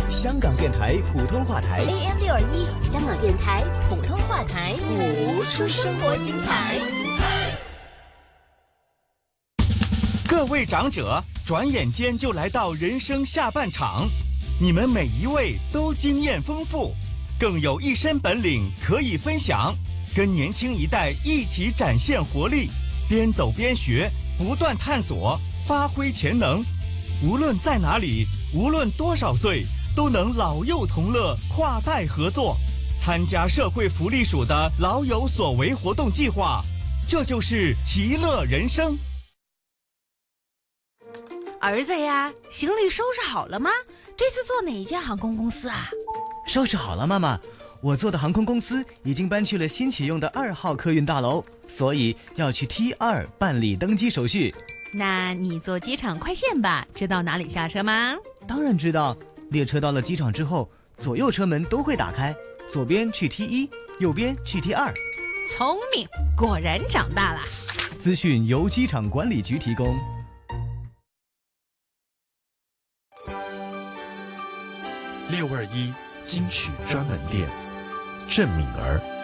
香港电台普通话台 AM621，香港电台普通话台， 谱出生活精彩。各位长者，转眼间就来到人生下半场，你们每一位都经验丰富，更有一身本领可以分享，跟年轻一代一起展现活力，边走边学，不断探索，发挥潜能。无论在哪里，无论多少岁，都能老幼同乐，跨代合作，参加社会福利署的老有所为活动计划，这就是其乐人生。 儿子呀，行李收拾好了吗？这次坐哪家航空公司啊？ 收拾好了，妈妈。我做的航空公司已经搬去了新启用的2号客运大楼，所以要去 T2 办理登机手续。 那你坐机场快线吧，知道哪里下车吗？ 当然知道，列车到了机场之后，左右车门都会打开，左边去 T1，右边去 T2。 聪明，果然长大了。 资讯由机场管理局提供。 621金曲专门店，郑敏儿。